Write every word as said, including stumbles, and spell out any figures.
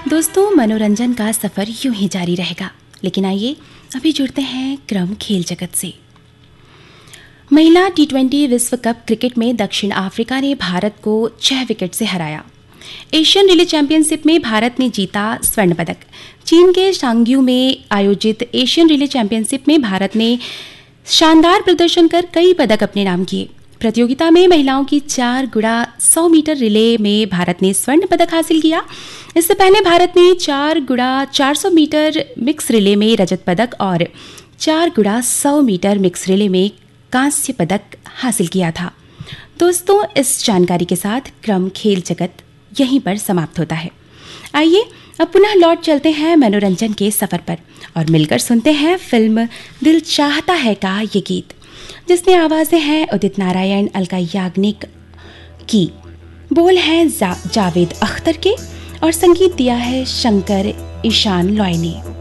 दोस्तों, मनोरंजन का सफर यूं ही जारी रहेगा, लेकिन आइए अभी जुड़ते हैं क्रम खेल जगत से। महिला टी ट्वेंटी विश्व कप क्रिकेट में दक्षिण अफ्रीका ने भारत को छह विकेट से हराया। एशियन रिले चैंपियनशिप में भारत ने जीता स्वर्ण पदक। चीन के शांग्यू में आयोजित एशियन रिले चैंपियनशिप में भारत ने शानदार प्रदर्शन कर कई पदक अपने नाम किए। प्रतियोगिता में महिलाओं की चार गुणा सौ मीटर रिले में भारत ने स्वर्ण पदक हासिल किया। इससे पहले भारत ने चार गुणा चार सौ मीटर मिक्स रिले में रजत पदक और चार गुणा सौ मीटर मिक्स रिले में कांस्य पदक हासिल किया था। दोस्तों, इस जानकारी के साथ क्रम खेल जगत यहीं पर समाप्त होता है। आइए अब पुनः लौट चलते हैं मनोरंजन के सफर पर और मिलकर सुनते हैं फिल्म दिल चाहता है का ये गीत, जिसमें आवाजें हैं उदित नारायण, अलका याग्निक की, बोल हैं जा, जावेद अख्तर के और संगीत दिया है शंकर ईशान लॉय ने।